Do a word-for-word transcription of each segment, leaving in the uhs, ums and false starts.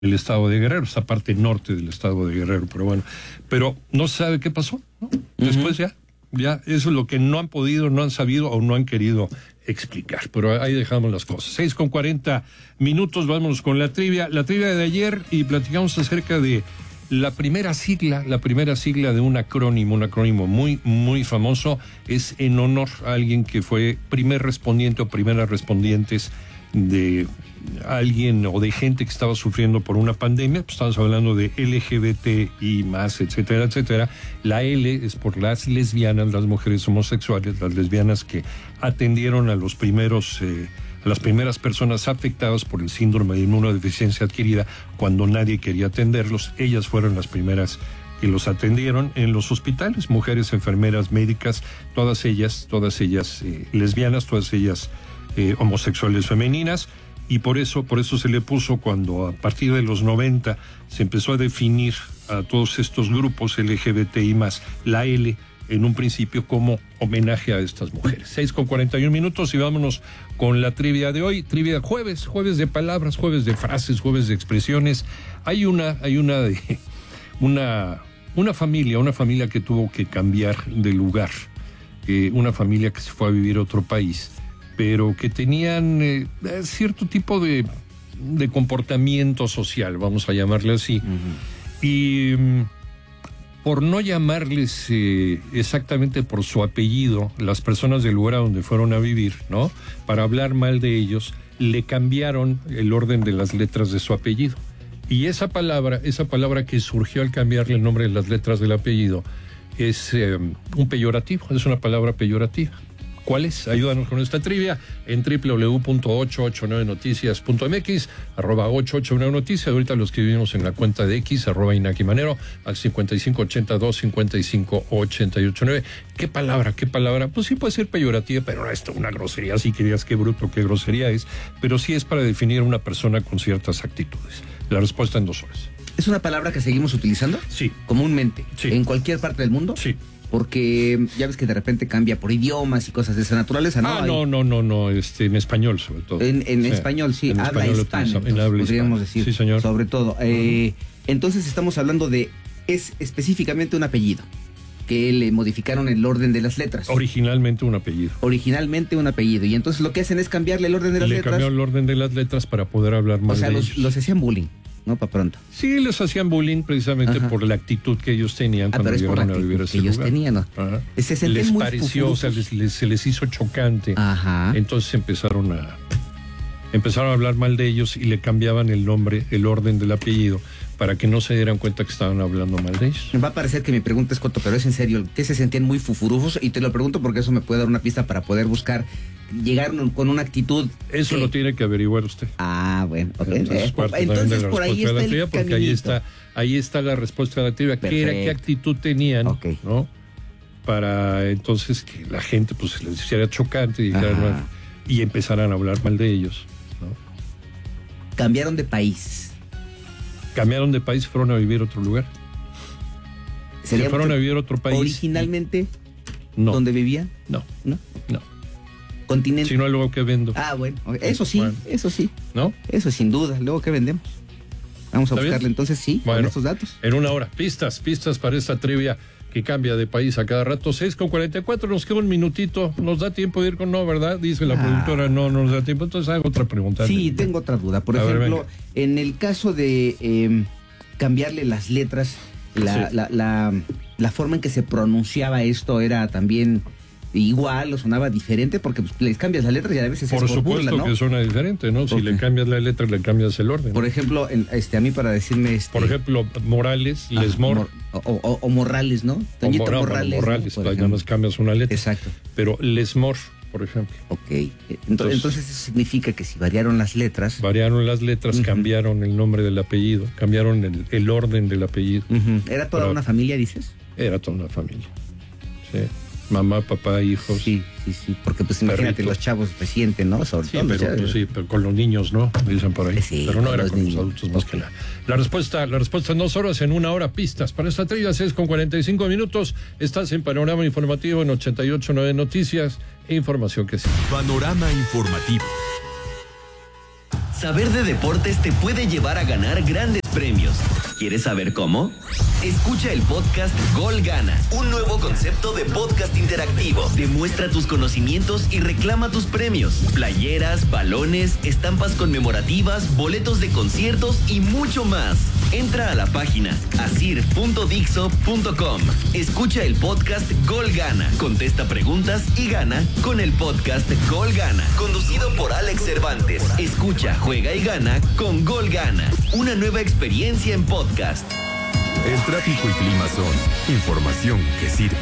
el estado de Guerrero, esta parte norte del estado de Guerrero, pero bueno, pero no se sabe qué pasó, ¿no? Uh-huh. Después ya, ya, eso es lo que no han podido, no han sabido o no han querido explicar, pero ahí dejamos las cosas. Seis con cuarenta minutos, vámonos con la trivia, la trivia de ayer, y platicamos acerca de la primera sigla, la primera sigla de un acrónimo, un acrónimo muy, muy famoso, es en honor a alguien que fue primer respondiente o primeras respondientes de alguien o de gente que estaba sufriendo por una pandemia. Pues estamos hablando de L G B T I más, etcétera, etcétera. La L es por las lesbianas, las mujeres homosexuales, las lesbianas que atendieron a los primeros, eh, a las primeras personas afectadas por el síndrome de inmunodeficiencia adquirida cuando nadie quería atenderlos. Ellas fueron las primeras que los atendieron en los hospitales, mujeres, enfermeras, médicas, todas ellas, todas ellas eh, lesbianas, todas ellas eh, homosexuales femeninas. Y por eso, por eso se le puso, cuando a partir de los noventa se empezó a definir a todos estos grupos L G B T I más, la L en un principio como homenaje a estas mujeres. seis con cuarenta y un minutos y vámonos con la trivia de hoy. Trivia jueves, jueves de palabras, jueves de frases, jueves de expresiones. Hay una, hay una de una, una familia, una familia que tuvo que cambiar de lugar, eh, una familia que se fue a vivir a otro país, pero que tenían eh, cierto tipo de, de comportamiento social, vamos a llamarle así. Uh-huh. Y um, por no llamarles eh, exactamente por su apellido, las personas del lugar a donde fueron a vivir, ¿no? Para hablar mal de ellos, le cambiaron el orden de las letras de su apellido. Y esa palabra, esa palabra que surgió al cambiarle el nombre de las letras del apellido, es eh, un peyorativo, es una palabra peyorativa. ¿Cuál es? Ayúdanos con esta trivia en doble u doble u doble u punto ochocientos ochenta y nueve noticias punto m x, arroba ochocientos ochenta y nueve noticias. Ahorita lo escribimos en la cuenta de X, arroba Inaki Manero, al cincuenta y cinco ochenta y dos cincuenta y cinco ochenta y ocho nueve. ¿Qué palabra? ¿Qué palabra? Pues sí puede ser peyorativa, pero no es una grosería. Si querías, qué bruto, qué grosería es. Pero sí es para definir a una persona con ciertas actitudes. La respuesta en dos horas. ¿Es una palabra que seguimos utilizando? Sí. Comúnmente. Sí. ¿En cualquier parte del mundo? Sí. Porque ya ves que de repente cambia por idiomas y cosas de esa naturaleza, ¿no? Ah, no, no, no, no, este, en español sobre todo. En, en sí. español, sí, en habla hispana, en habla podríamos hispana. decir, sí, señor. sobre todo. Eh, uh-huh. Entonces estamos hablando de, es específicamente un apellido, que le modificaron el orden de las letras. Originalmente un apellido. Originalmente un apellido, y entonces lo que hacen es cambiarle el orden de las le letras. Le cambió el orden de las letras para poder hablar más de ellos. O sea, los, los hacían bullying. No, para pronto. Sí, les hacían bullying precisamente Ajá. por la actitud que ellos tenían ah, cuando llegaron a vivir a ese que ellos lugar. Tenían, ¿no? Se les muy pareció, fufurosos. o sea, les, les, se les hizo chocante. Ajá. Entonces empezaron a empezaron a hablar mal de ellos y le cambiaban el nombre, el orden del apellido, para que no se dieran cuenta que estaban hablando mal de ellos. Me va a parecer que mi pregunta es corto, pero es en serio, que se sentían muy fufurujosos, y te lo pregunto porque eso me puede dar una pista para poder buscar. Llegaron con una actitud. Eso que... lo tiene que averiguar usted. Ah, bueno. Okay. Entonces, eh, entonces por ahí está trivia, el porque ahí está, ahí está la respuesta de la trivia. ¿Qué era, qué actitud tenían, okay. ¿no? Para entonces que la gente pues se les hiciera chocante y, dijeran, y empezaran a hablar mal de ellos, ¿no? Cambiaron de país. Cambiaron de país, fueron a vivir a otro lugar. Se fueron mucho... a vivir a otro país. Originalmente, y... no. ¿dónde vivían? No. No. No. Continente. Si no, luego que vendo. Ah, bueno. Eso sí, bueno. eso sí. ¿No? Eso sin duda. Luego que vendemos. Vamos a buscarle bien? Entonces sí, bueno, con estos datos. En una hora. Pistas, pistas para esta trivia que cambia de país a cada rato. seis con cuarenta y cuatro, nos queda un minutito. Nos da tiempo de ir con no, ¿verdad? Dice la ah. productora, no, no nos da tiempo. Entonces hago otra pregunta. Sí, tengo otra duda. Por a ejemplo, ver, en el caso de eh, cambiarle las letras, la, sí. la, la, la forma en que se pronunciaba esto era también igual o sonaba diferente, porque pues, les cambias las letras y a veces por es por supuesto burla, ¿no? que suena diferente, ¿no? Si okay. le cambias la letra, le cambias el orden. Por ejemplo, en, este, a mí para decirme... Este, por ejemplo, Morales, ah, Lesmor. Mor, o, o, o Morales, ¿no? Toñito o, Morales. Morales, ¿no? ya nos cambias una letra. Exacto. Pero Lesmor, por ejemplo. Ok. Entonces, entonces eso significa que si variaron las letras... Variaron las letras, uh-huh. cambiaron el nombre del apellido, cambiaron el, el orden del apellido. Uh-huh. ¿Era toda Pero, una familia, dices? Era toda una familia, sí. Mamá, papá, hijos. Sí, sí, sí, porque pues imagínate perrito. Los chavos se sienten, ¿no? Sobre sí, todo pero, pues, sí, pero con los niños, ¿no? Dicen por ahí. Sí, pero no era los con niños. los adultos más okay. que nada. La respuesta, la respuesta en dos horas, en una hora, pistas. Para esta trivia, seis con cuarenta y cinco minutos. Estás en Panorama Informativo en ochenta y ocho punto nueve Noticias e información que sí. Panorama Informativo. Saber de deportes te puede llevar a ganar grandes premios. ¿Quieres saber cómo? Escucha el podcast Gol Gana, un nuevo concepto de podcast interactivo. Demuestra tus conocimientos y reclama tus premios. Playeras, balones, estampas conmemorativas, boletos de conciertos y mucho más. Entra a la página asir punto dixo punto com. Escucha el podcast Gol Gana. Contesta preguntas y gana con el podcast Gol Gana. Conducido por Alex Cervantes. Escucha, juega y gana con Gol Gana. Una nueva experiencia en podcast. El tráfico y clima son información que sirve.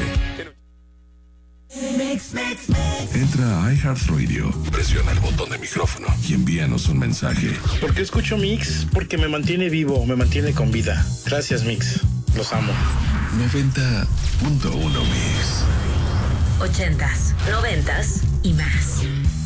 Entra a iHeartRadio, presiona el botón de micrófono y envíanos un mensaje. ¿Por qué escucho Mix? Porque me mantiene vivo, me mantiene con vida. Gracias, Mix. Los amo. noventa punto uno Mix. Ochentas, noventas y más.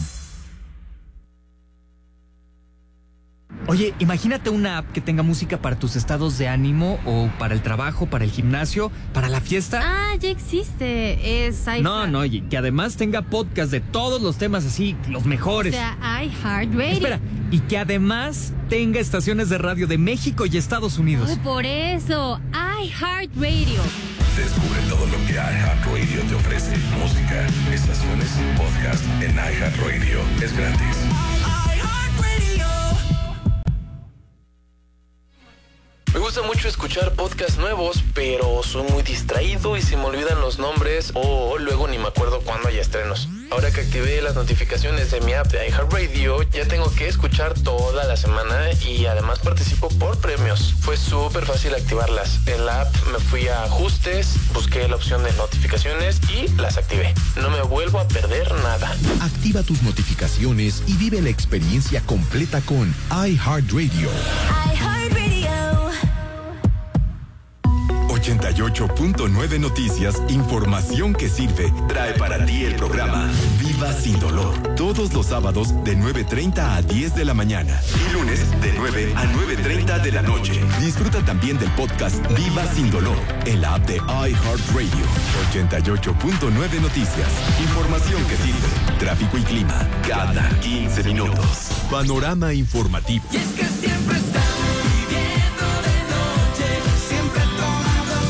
Oye, imagínate una app que tenga música para tus estados de ánimo o para el trabajo, para el gimnasio, para la fiesta. Ah, ya existe. Es iHeart. No, no, y que además tenga podcast de todos los temas así, los mejores. O sea, iHeartRadio. Espera, y que además tenga estaciones de radio de México y Estados Unidos. Oh, por eso, iHeartRadio. Descubre todo lo que iHeartRadio te ofrece. Música, estaciones, podcast en iHeartRadio. Es gratis. Me gusta mucho escuchar podcasts nuevos, pero soy muy distraído y se me olvidan los nombres o luego ni me acuerdo cuándo hay estrenos. Ahora que activé las notificaciones de mi app de iHeartRadio, ya tengo que escuchar toda la semana y además participo por premios. Fue súper fácil activarlas. En la app me fui a ajustes, busqué la opción de notificaciones y las activé. No me vuelvo a perder nada. Activa tus notificaciones y vive la experiencia completa con iHeartRadio. iHeartRadio. ochenta y ocho punto nueve Noticias, información que sirve, trae para ti el programa Viva Sin Dolor. Todos los sábados de nueve treinta a diez de la mañana y lunes de nueve a nueve treinta de la noche. Disfruta también del podcast Viva Sin Dolor en la app de iHeartRadio. ochenta y ocho punto nueve Noticias, información que sirve, tráfico y clima cada quince minutos. Panorama informativo. Y es que siempre estamos viviendo de noche, siempre tomando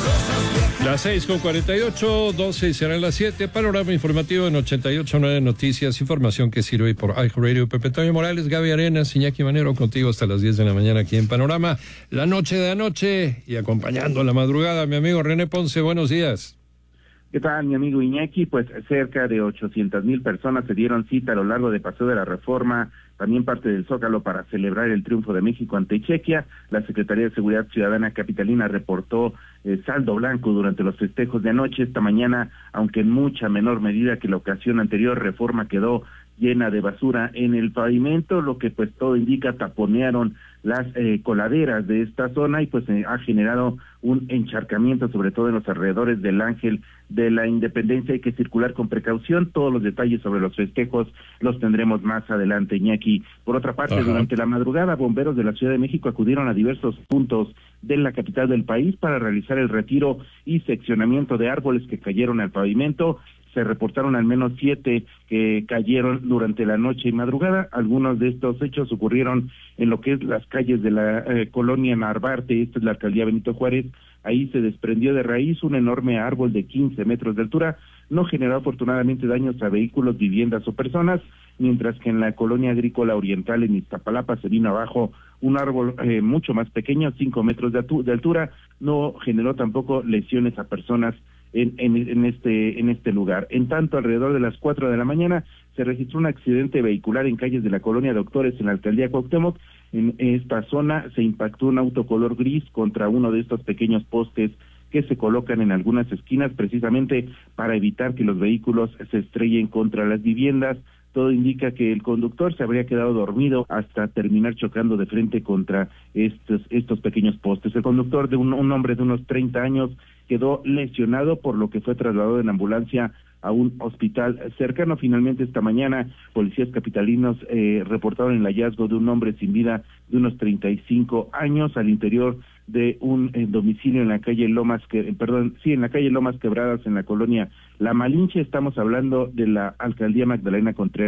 cosas viejas. Las seis con cuarenta y ocho, doce serán las siete. Panorama informativo en ochenta y ocho punto nueve Noticias, información que sirve por iHeartRadio. Pepe Toño Morales, Gaby Arenas, Iñaki Manero, contigo hasta las diez de la mañana aquí en Panorama. La noche de anoche y acompañando a la madrugada, mi amigo René Ponce, buenos días. ¿Qué tal, mi amigo Iñaki? Pues cerca de ochocientas mil personas se dieron cita a lo largo de Paseo de la Reforma, también parte del Zócalo, para celebrar el triunfo de México ante Chequia. La Secretaría de Seguridad Ciudadana capitalina reportó eh, saldo blanco durante los festejos de anoche. Esta mañana, aunque en mucha menor medida que la ocasión anterior, Reforma quedó llena de basura en el pavimento, lo que pues todo indica taponearon las eh, coladeras de esta zona y pues eh, ha generado un encharcamiento, sobre todo en los alrededores del Ángel de la Independencia. Hay que circular con precaución. Todos los detalles sobre los festejos los tendremos más adelante, Iñaki. Por otra parte, Ajá. durante la madrugada, bomberos de la Ciudad de México acudieron a diversos puntos de la capital del país para realizar el retiro y seccionamiento de árboles que cayeron al pavimento. Se reportaron al menos siete que cayeron durante la noche y madrugada. Algunos de estos hechos ocurrieron en lo que es las calles de la eh, colonia Narvarte, esta es la alcaldía Benito Juárez. Ahí se desprendió de raíz un enorme árbol de quince metros de altura. No generó afortunadamente daños a vehículos, viviendas o personas, mientras que en la colonia agrícola oriental en Iztapalapa se vino abajo un árbol eh, mucho más pequeño, cinco metros de, atu- de altura. No generó tampoco lesiones a personas En, en, en este en este lugar. En tanto, alrededor de las cuatro de la mañana se registró un accidente vehicular en calles de la colonia Doctores en la alcaldía Cuauhtémoc. En esta zona se impactó un auto color gris contra uno de estos pequeños postes que se colocan en algunas esquinas precisamente para evitar que los vehículos se estrellen contra las viviendas. Todo indica que el conductor se habría quedado dormido hasta terminar chocando de frente contra estos estos pequeños postes. El conductor, de un, un hombre de unos treinta años, quedó lesionado, por lo que fue trasladado en ambulancia a un hospital cercano. Finalmente, esta mañana, policías capitalinos eh, reportaron el hallazgo de un hombre sin vida de unos treinta y cinco años al interior de un eh, domicilio en la calle Lomas, que, eh, perdón, sí, en la calle Lomas Quebradas, en la colonia La Malinche. Estamos hablando de la alcaldía Magdalena Contreras,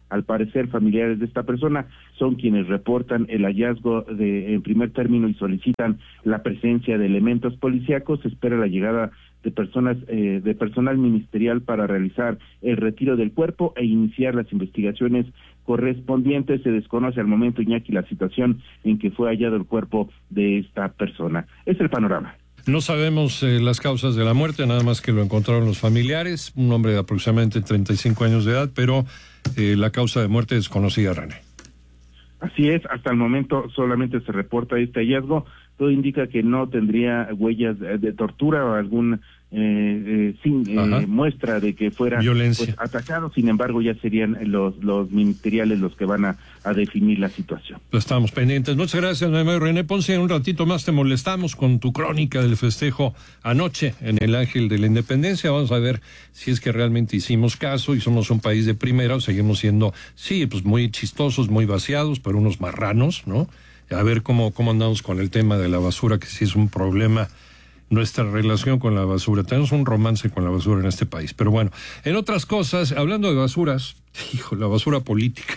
Al parecer, familiares de esta persona son quienes reportan el hallazgo de, en primer término, y solicitan la presencia de elementos policíacos. Se espera la llegada de personas, eh, de personal ministerial para realizar el retiro del cuerpo e iniciar las investigaciones correspondientes. Se desconoce al momento, Iñaki, la situación en que fue hallado el cuerpo de esta persona. Es el panorama. No sabemos eh, las causas de la muerte, nada más que lo encontraron los familiares, un hombre de aproximadamente treinta y cinco años de edad, pero eh, la causa de muerte desconocida, René. Así es, hasta el momento solamente se reporta este hallazgo. Todo indica que no tendría huellas de, de tortura o algún eh, eh, sin, eh, muestra de que fuera violencia, pues, atacado. Sin embargo, ya serían los los ministeriales los que van a, a definir la situación. Estamos pendientes. Muchas gracias, René Ponce. Un ratito más te molestamos con tu crónica del festejo anoche en el Ángel de la Independencia. Vamos a ver si es que realmente hicimos caso y somos un país de primera o seguimos siendo, sí, pues muy chistosos, muy vaciados, pero unos marranos, ¿no? A ver cómo, cómo andamos con el tema de la basura, que sí es un problema, nuestra relación con la basura. Tenemos un romance con la basura en este país. Pero bueno, en otras cosas, hablando de basuras, hijo, la basura política.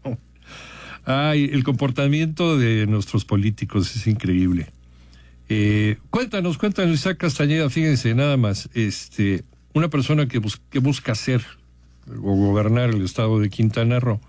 Ay, el comportamiento de nuestros políticos es increíble. Eh, cuéntanos, cuéntanos, Isaac Castañeda, fíjense, nada más, este, una persona que, bus que busca ser o gobernar el estado de Quintana Roo,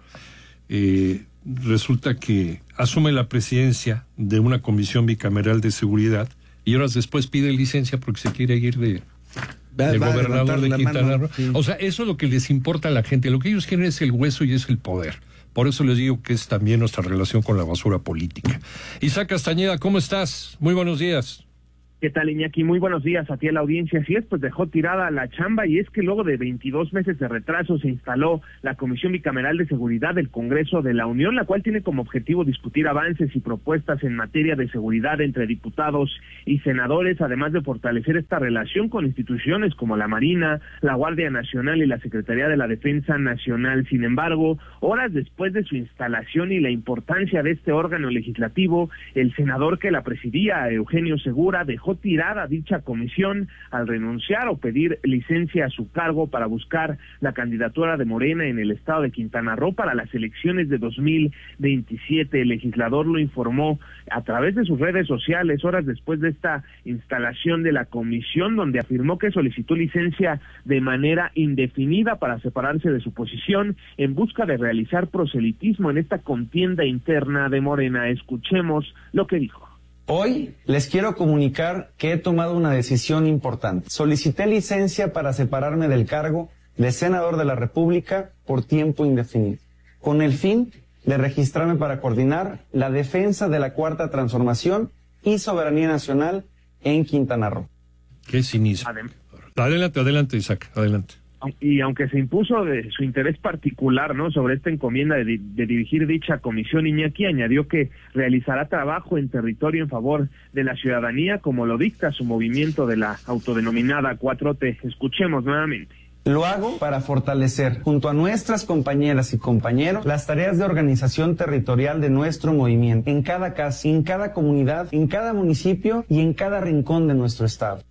eh, resulta que asume la presidencia de una comisión bicameral de seguridad y horas después pide licencia porque se quiere ir de, de gobernador de Quintana Roo. Sí. O sea, eso es lo que les importa a la gente. Lo que ellos quieren es el hueso y es el poder. Por eso les digo que es también nuestra relación con la basura política. Isaac Castañeda, ¿cómo estás? Muy buenos días. ¿Qué tal, Iñaki? Muy buenos días a ti a la audiencia. Así es, pues dejó tirada la chamba, y es que luego de veintidós meses de retraso se instaló la Comisión Bicameral de Seguridad del Congreso de la Unión, la cual tiene como objetivo discutir avances y propuestas en materia de seguridad entre diputados y senadores, además de fortalecer esta relación con instituciones como la Marina, la Guardia Nacional y la Secretaría de la Defensa Nacional. Sin embargo, horas después de su instalación y la importancia de este órgano legislativo, el senador que la presidía, Eugenio Segura, dejó tirada dicha comisión al renunciar o pedir licencia a su cargo para buscar la candidatura de Morena en el estado de Quintana Roo para las elecciones de dos mil veintisiete. El legislador lo informó a través de sus redes sociales horas después de esta instalación de la comisión, donde afirmó que solicitó licencia de manera indefinida para separarse de su posición en busca de realizar proselitismo en esta contienda interna de Morena. Escuchemos lo que dijo. Hoy les quiero comunicar que he tomado una decisión importante. Solicité licencia para separarme del cargo de senador de la República por tiempo indefinido, con el fin de registrarme para coordinar la defensa de la Cuarta Transformación y soberanía nacional en Quintana Roo. Qué cinismo. Adelante, adelante, Isaac, adelante. Y aunque se impuso de su interés particular, ¿no?, sobre esta encomienda de, de dirigir dicha comisión, Iñaki añadió que realizará trabajo en territorio en favor de la ciudadanía, como lo dicta su movimiento de la autodenominada cuatro T. Escuchemos nuevamente. Lo hago para fortalecer, junto a nuestras compañeras y compañeros, las tareas de organización territorial de nuestro movimiento, en cada casa, en cada comunidad, en cada municipio y en cada rincón de nuestro estado.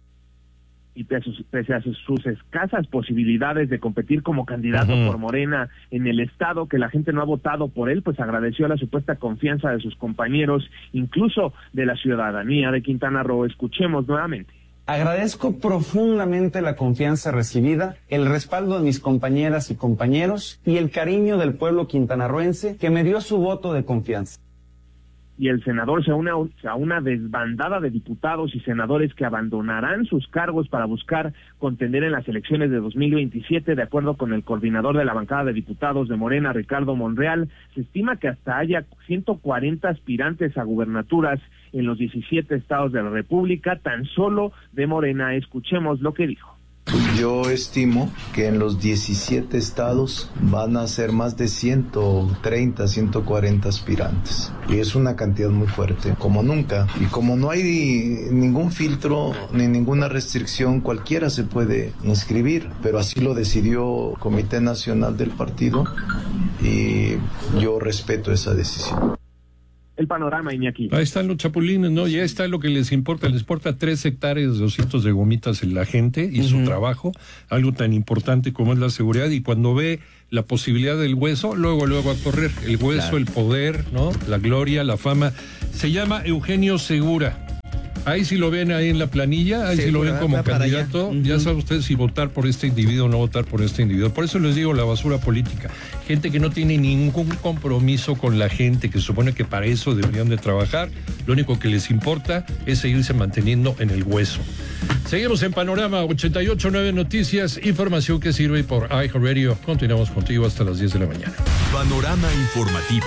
Y pese a sus, sus escasas posibilidades de competir como candidato uh-huh. por Morena en el estado, que la gente no ha votado por él, pues agradeció la supuesta confianza de sus compañeros, incluso de la ciudadanía de Quintana Roo. Escuchemos nuevamente. Agradezco profundamente la confianza recibida, el respaldo de mis compañeras y compañeros y el cariño del pueblo quintanarroense que me dio su voto de confianza. Y el senador se une a una desbandada de diputados y senadores que abandonarán sus cargos para buscar contender en las elecciones de dos mil veintisiete. De acuerdo con el coordinador de la bancada de diputados de Morena, Ricardo Monreal, se estima que hasta haya ciento cuarenta aspirantes a gubernaturas en los diecisiete estados de la República, tan solo de Morena. Escuchemos lo que dijo. Yo estimo que en los diecisiete estados van a ser más de ciento treinta, ciento cuarenta aspirantes. Y es una cantidad muy fuerte, como nunca. Y como no hay ningún filtro ni ninguna restricción, cualquiera se puede inscribir. Pero así lo decidió el Comité Nacional del Partido y yo respeto esa decisión. el panorama, Iñaki. Ahí están los chapulines, ¿no? Ya está lo que les importa. Les importa tres hectáreas de ositos de gomitas en la gente y uh-huh. su trabajo, algo tan importante como es la seguridad. Y cuando ve la posibilidad del hueso, luego, luego a correr. El hueso, claro. el poder, ¿no? La gloria, la fama. Se llama Eugenio Segura. Ahí si lo ven ahí en la planilla, ahí si lo ven como candidato, uh-huh. ya saben ustedes si votar por este individuo o no votar por este individuo. Por eso les digo la basura política. Gente que no tiene ningún compromiso con la gente, que se supone que para eso deberían de trabajar. Lo único que les importa es seguirse manteniendo en el hueso. Seguimos en Panorama ochenta y ocho punto nueve Noticias, información que sirve por iHeartRadio. Continuamos contigo hasta las diez de la mañana. Panorama informativo.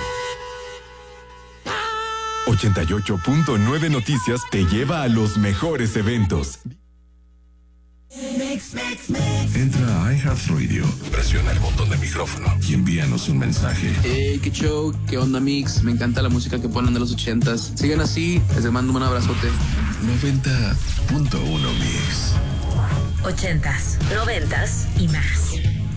ochenta y ocho punto nueve Noticias te lleva a los mejores eventos. Entra a iHeartRadio, presiona el botón de micrófono y envíanos un mensaje. Hey, qué show, qué onda, Mix. Me encanta la música que ponen de los ochentas. Sigan así, les mando un abrazote. noventa punto uno Mix. Ochentas, noventas y más.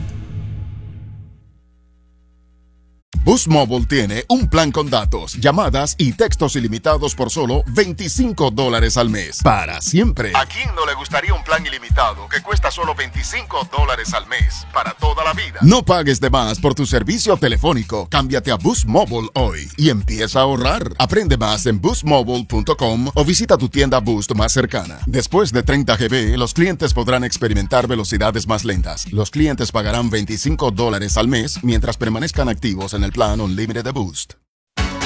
Boost Mobile tiene un plan con datos, llamadas y textos ilimitados por solo veinticinco dólares al mes. Para siempre. ¿A quién no le gustaría un plan ilimitado que cuesta solo veinticinco dólares al mes? Para toda la vida. No pagues de más por tu servicio telefónico. Cámbiate a Boost Mobile hoy y empieza a ahorrar. Aprende más en boost mobile punto com o visita tu tienda Boost más cercana. Después de treinta gigabytes, los clientes podrán experimentar velocidades más lentas. Los clientes pagarán veinticinco dólares al mes mientras permanezcan activos en el plan Unlimited de Boost.